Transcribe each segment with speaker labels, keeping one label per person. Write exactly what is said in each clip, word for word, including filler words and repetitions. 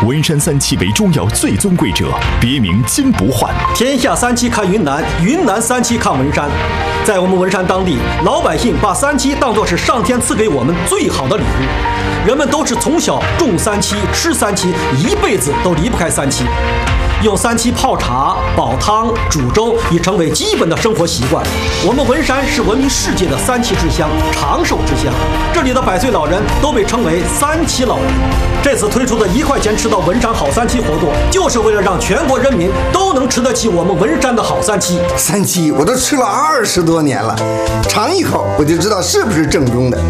Speaker 1: 文山三七为中药最尊贵者，别名金不换。
Speaker 2: 天下三七看云南，云南三七看文山。在我们文山当地，老百姓把三七当作是上天赐给我们最好的礼物。人们都是从小种三七、吃三七，一辈子都离不开三七。用三七泡茶、煲汤、煮粥已成为基本的生活习惯。我们文山是闻名世界的三七之乡、长寿之乡，这里的百岁老人都被称为三七老人。这次推出的一块钱吃到文山好三七活动，就是为了让全国人民都能吃得起我们文山的好三七。
Speaker 3: 三七我都吃了二十多年了，尝一口我就知道是不是正宗的。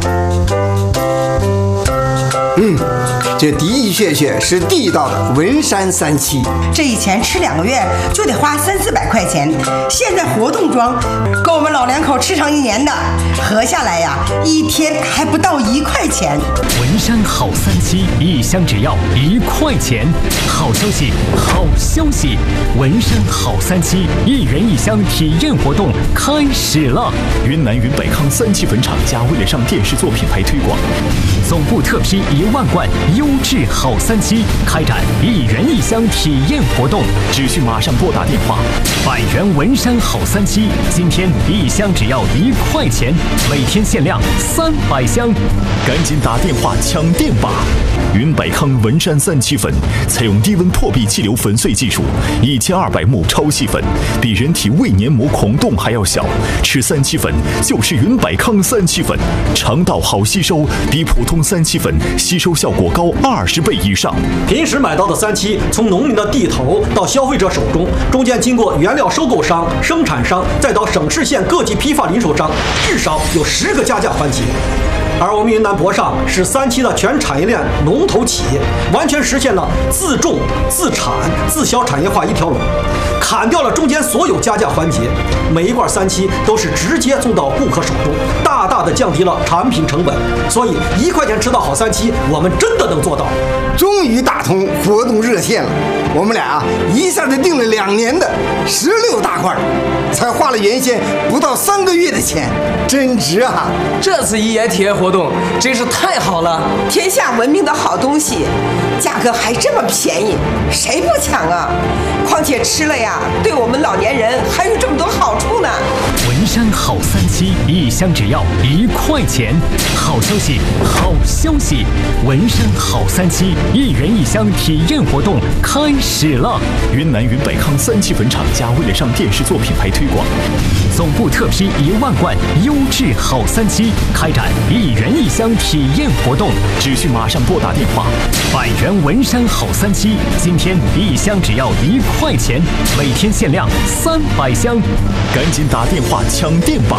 Speaker 3: 嗯，这的的确确是地道的文山三七。
Speaker 4: 这以前吃两个月就得花三四百块钱，现在活动装够我们老两口吃上一年的，合下来呀，一天还不到一块钱。
Speaker 5: 文山好三七，一箱只要一块钱。好消息，好消息！文山好三七一元一箱体验活动开始了。
Speaker 1: 云南云百康三七粉厂家为了上电视做品牌推广，
Speaker 5: 总部特批一万罐优质好三七，开展一元一箱体验活动，
Speaker 1: 只需马上拨打电话。
Speaker 5: 百元文山好三七，今天一箱只要一块钱，每天限量三百箱，
Speaker 1: 赶紧打电话抢店吧！云百康文山三七粉采用低温破壁气流粉碎技术，一千二百目超细粉，比人体胃黏膜孔洞还要小。吃三七粉就是云百康三七粉，肠道好吸收，比普通三七粉吸收效果高二十倍以上。
Speaker 2: 平时买到的三七，从农民的地头到消费者手中，中间经过原料收购商、生产商，再到省市县各级批发零售商，至少有十个加价环节。而我们云南博尚是三七的全产业链龙头企业，完全实现了自种、自产、自销产业化一条龙，砍掉了中间所有加价环节，每一罐三七都是直接送到顾客手中，大大的降低了产品成本。所以一块钱吃到好三七，我们真的能做到。
Speaker 3: 终于打通活动热线了，我们俩啊一下子订了两年的十六大块，才花了原先不到三个月的钱，真值啊！
Speaker 6: 这次一元体验活动真是太好了，
Speaker 4: 天下闻名的好东西，价格还这么便宜，谁不抢啊？况且吃了呀，对我们老年人还有这么多好处呢。
Speaker 5: 文山好三七，一箱只要一块钱。好消息，好消息！文山好三七一元一箱体验活动开始了。
Speaker 1: 云南云百康三七粉厂家为了上电视做品牌推广，
Speaker 5: 总部特批一万罐优质好三七，开展一元一箱体验活动，
Speaker 1: 只需马上拨打电话。
Speaker 5: 百元文山好三七，今天一箱只要一块钱，每天限量三百箱，
Speaker 1: 赶紧打电话抢店吧！